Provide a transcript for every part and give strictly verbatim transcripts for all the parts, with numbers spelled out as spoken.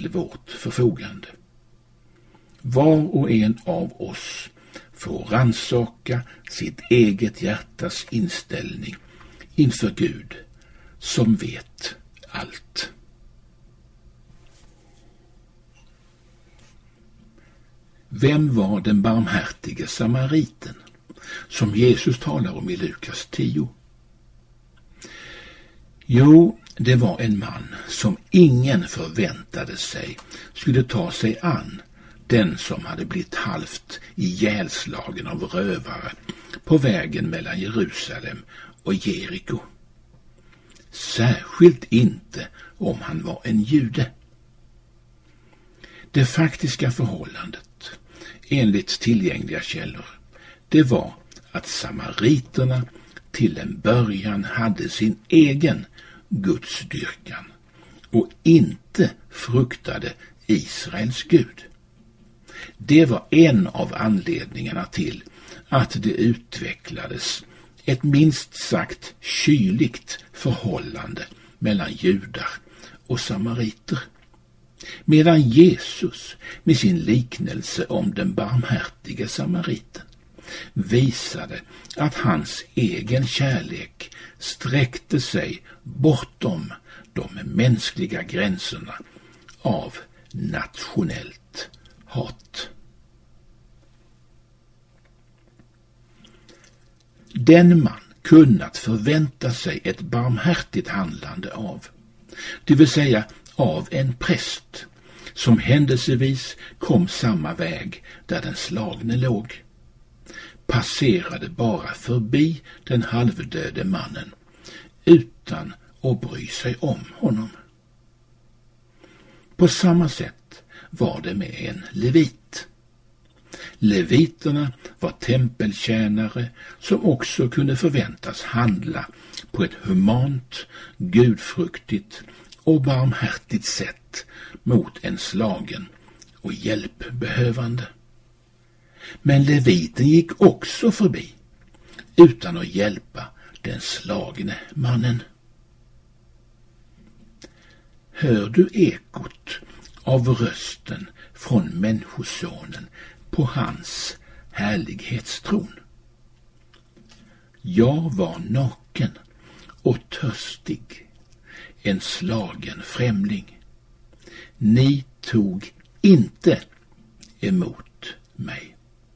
vårt förfogande. Var och en av oss får rannsaka sitt eget hjärtas inställning inför Gud som vet allt. Vem var den barmhärtige samariten som Jesus talar om i Lukas tio? Jo, det var en man som ingen förväntade sig skulle ta sig an den som hade blivit halvt ihjälslagen av rövare på vägen mellan Jerusalem och Jeriko. Särskilt inte om han var en jude. Det faktiska förhållandet, enligt tillgängliga källor, det var att samariterna till en början hade sin egen gudsdyrkan och inte fruktade Israels Gud. Det var en av anledningarna till att det utvecklades ett minst sagt kyligt förhållande mellan judar och samariter. Medan Jesus med sin liknelse om den barmhärtige samariten visade att hans egen kärlek sträckte sig bortom de mänskliga gränserna av nationellt hat. Den man kunnat förvänta sig ett barmhärtigt handlande av, det vill säga av en präst som händelsevis kom samma väg där den slagne låg, passerade bara förbi den halvdöde mannen utan att bry sig om honom. På samma sätt var det med en levit. Leviterna var tempeltjänare som också kunde förväntas handla på ett humant, gudfruktigt och barmhärtigt sätt mot en slagen och hjälpbehövande. Men leviten gick också förbi utan att hjälpa den slagne mannen. Hör du ekot av rösten från människosonen på hans härlighetstron? Jag var naken och törstig, en slagen främling. Ni tog inte emot mig.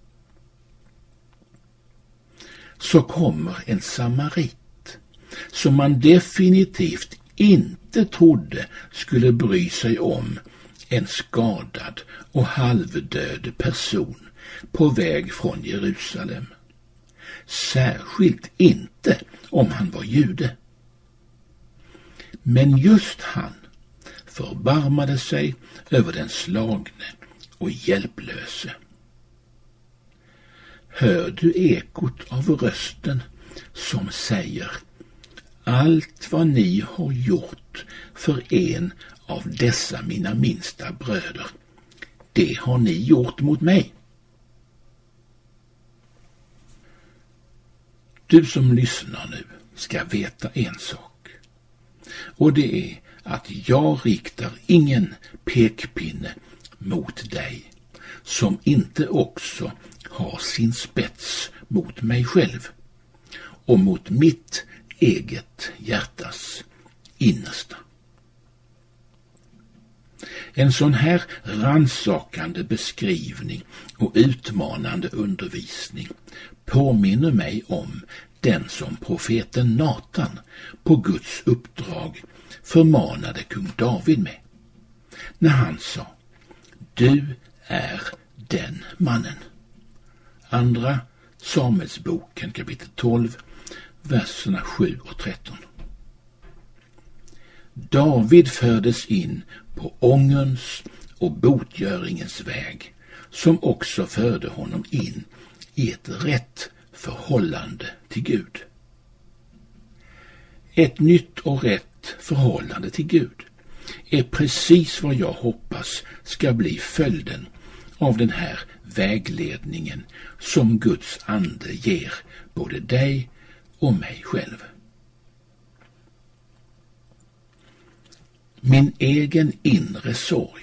Så kommer en samarit som man definitivt inte trodde skulle bry sig om en skadad och halvdöd person på väg från Jerusalem. Särskilt inte om han var jude. Men just han förbarmade sig över den slagne och hjälplöse. Hör du ekot av rösten som säger: allt vad ni har gjort för en av dessa mina minsta bröder, det har ni gjort mot mig. Du som lyssnar nu ska veta en sak, och det är att jag riktar ingen pekpinne mot dig som inte också har sin spets mot mig själv och mot mitt eget hjärtas innersta. En sån här rannsakande beskrivning och utmanande undervisning påminner mig om den som profeten Natan på Guds uppdrag förmanade kung David med, när han sa: du är den mannen. Andra Samuelsboken kapitel tolv, verserna sju och tretton. David fördes in på ångerns och botgöringens väg, som också förde honom in i ett rätt förhållande till Gud. Ett nytt och rätt förhållande till Gud är precis vad jag hoppas ska bli följden av den här vägledningen som Guds ande ger både dig och mig själv. Min egen inre sorg